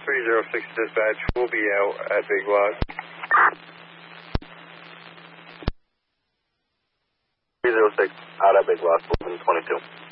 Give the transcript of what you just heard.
306 dispatch, we'll be out at Big Lots. 306, out at Big Lots, moving 22.